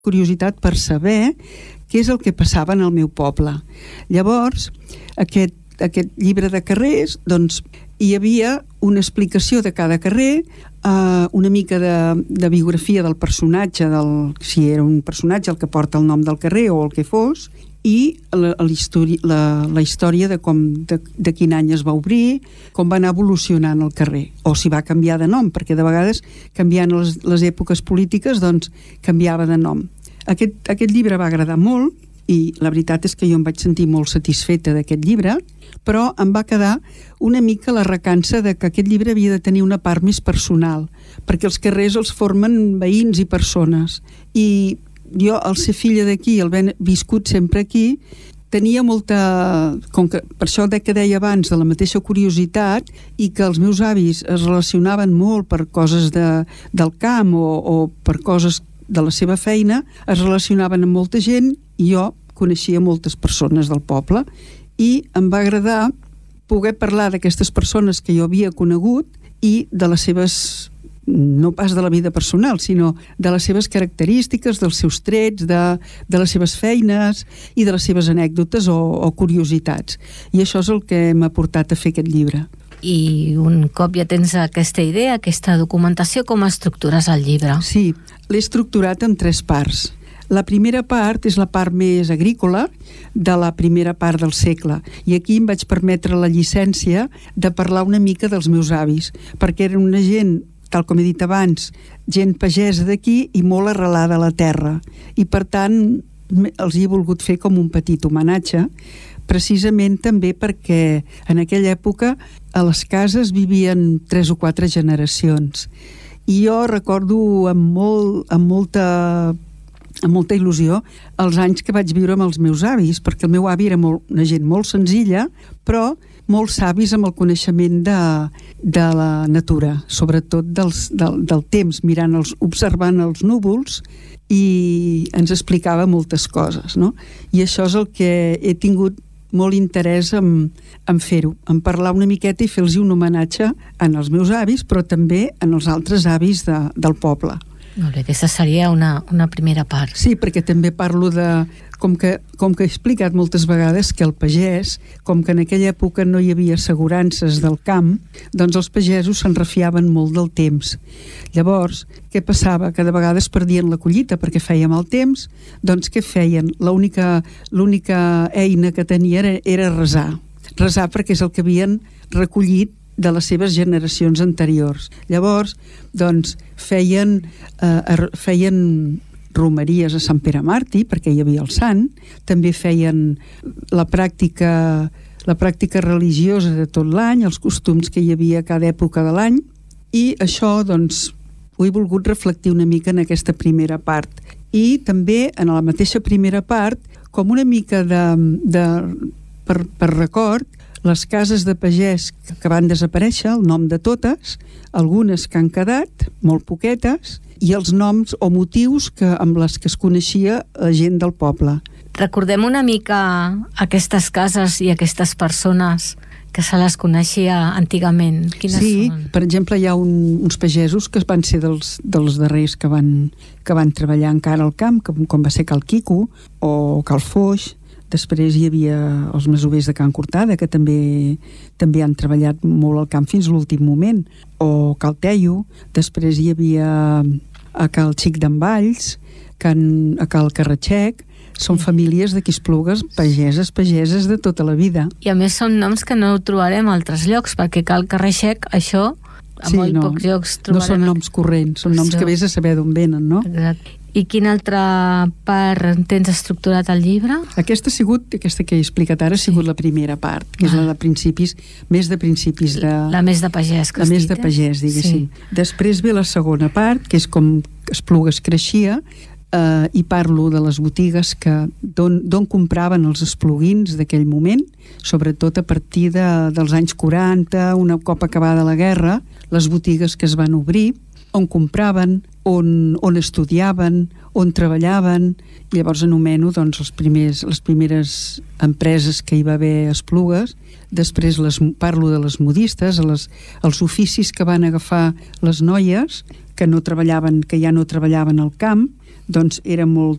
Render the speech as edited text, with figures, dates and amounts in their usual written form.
curiositat per saber què és el que passava en el meu poble. Llavors, aquest llibre de carrers, doncs, hi havia una explicació de cada carrer, una mica de biografia del personatge, si era un personatge el que porta el nom del carrer o el que fos, i la història de quin any es va obrir, com va anar evolucionant el carrer, o si va canviar de nom, perquè de vegades, canviant les èpoques polítiques, doncs canviava de nom. Aquest llibre va agradar molt, i la veritat és que jo em vaig sentir molt satisfeta d'aquest llibre, però em va quedar una mica la recança de que aquest llibre havia de tenir una part més personal, perquè els carrers els formen veïns i persones, i jo, al ser filla d'aquí, al haver viscut sempre aquí, tenia molta... Per això que deia abans de la mateixa curiositat, i que els meus avis es relacionaven molt per coses del camp o per coses de la seva feina, es relacionaven amb molta gent, i jo coneixia moltes persones del poble, i em va agradar poder parlar d'aquestes persones que jo havia conegut i de les seves, no pas de la vida personal, sinó de les seves característiques, dels seus trets, de les seves feines i de les seves anècdotes o curiositats. I això és el que m'ha portat a fer aquest llibre. I un cop ja tens aquesta idea, aquesta documentació, com estructures el llibre? Sí, l'he estructurat en 3 parts. La primera part és la part més agrícola de la primera part del segle, i aquí em vaig permetre la llicència de parlar una mica dels meus avis, perquè eren una gent, tal com he dit abans, gent pagesa d'aquí i molt arrelada a la terra, i per tant els he volgut fer com un petit homenatge, precisament també perquè en aquella època a les cases vivien 3 o 4 generacions, i jo recordo amb molta il·lusió els anys que vaig viure amb els meus avis, perquè el meu avi era una gent molt senzilla, però molt savis amb el coneixement de la natura, sobretot del temps, observant els núvols, i ens explicava moltes coses, no? I això és el que he tingut molt interès en fer-ho, en parlar una miqueta i fer-los un homenatge en els meus avis, però també en els altres avis del poble. Molt bé, aquesta seria una primera part. Sí, perquè també parlo com que he explicat moltes vegades que el pagès, com que en aquella època no hi havia assegurances del camp, doncs els pagesos se'n refiaven molt del temps. Llavors, què passava? Que de vegades perdien la collita perquè feia mal temps, doncs què feien? L'única eina que tenien era resar. Resar perquè és el que havien recollit de les seves generacions anteriors. Llavors, doncs, feien romeries a Sant Pere Màrtir, perquè hi havia el sant, també feien la pràctica religiosa de tot l'any, els costums que hi havia a cada època de l'any, i això, doncs, ho he volgut reflectir una mica en aquesta primera part. I també, en la mateixa primera part, com una mica per record, les cases de pagès que van desaparèixer, el nom de totes, algunes que han quedat, molt poquetes, i els noms o motius amb les que es coneixia la gent del poble. Recordem una mica aquestes cases i aquestes persones que se les coneixia antigament. Quines són? Per exemple, hi ha uns pagesos que van ser dels darrers que van treballar encara al camp, com va ser Cal Quico o Cal Foix. Després hi havia els masovers de Can Cortada, que també han treballat molt al camp fins a l'últim moment, o Cal Teio. Després hi havia a Cal Xic d'en Valls, a Cal Carratxec. Són famílies d'aquí Esplugues, pageses de tota la vida. I a més són noms que no trobarem a altres llocs, perquè Cal Carratxec, això, a pocs llocs trobarem. No són noms corrents, són noms que vés a saber d'on venen, no? Exacte. I quina altra part tens estructurat al llibre? Aquesta que he explicat ara ha sigut la primera part, que és la de principis, més de principis de... La més de pagès, que has dit, La més de pagès, diguéssim. Després ve la segona part, que és com Esplugues creixia, i parlo de les botigues d'on compraven els espluguins d'aquell moment, sobretot a partir dels anys 40, una cop acabada la guerra, les botigues que es van obrir, on compraven, on estudiaven, on treballaven. Llavors anomeno doncs, les primeres empreses que hi va haver a Esplugues. Després parlo de les modistes, els oficis que van agafar les noies que ja no treballaven al camp, doncs era molt